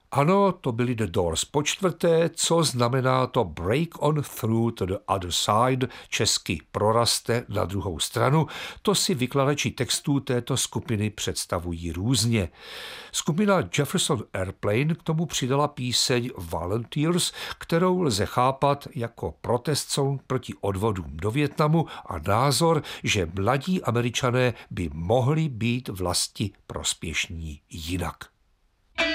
Ano, to byli The Doors počtvrté, co znamená to break on through to the other side, česky proraste na druhou stranu, to si vykladači textů této skupiny představují různě. Skupina Jefferson Airplane k tomu přidala píseň Volunteers, kterou lze chápat jako protest song proti odvodům do Vietnamu a názor, že mladí Američané by mohli být vlasti prospěšní jinak.